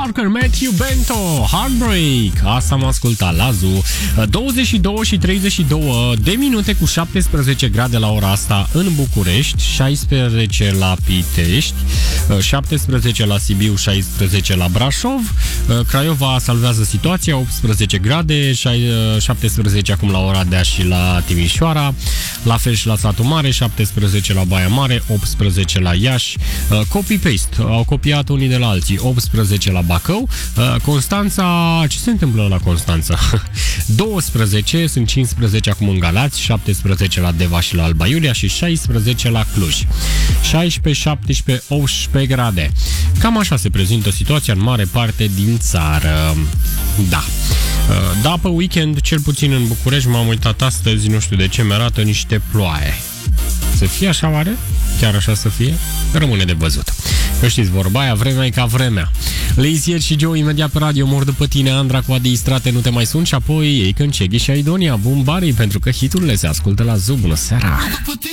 Parker, Matthew Bento, Heartbreak. Asta am ascultat la Zoo. 22 și 32 de minute cu 17 grade la ora asta în București, 16 la Pitești, 17 la Sibiu, 16 la Brașov. Craiova salvează situația, 18 grade, 17 acum la Oradea și la Timișoara, la fel și la Satu Mare, 17 la Baia Mare, 18 la Iași. Copy-paste, au copiat unii de la alții, 18 la Bacău. Constanța, ce se întâmplă la Constanța? 12, sunt 15 acum în Galați, 17 la Deva și la Alba Iulia și 16 la Cluj. 16, 17, 18 grade. Cam așa se prezintă situația în mare parte din țară. Da. Da, pe weekend, cel puțin în București, m-am uitat astăzi, nu știu de ce, mi-arată niște ploaie. Să fie așa oare? Chiar așa să fie? Rămâne de văzut. Că știți vorba aia, vremea e ca vremea. Lazy și Joe imediat pe radio, mor după tine, Andra cu Adi Strate, nu te mai sun și apoi ei Cănceghi și Aidonia, bumbarii, pentru că hiturile se ascultă la Zoo. Bună seara!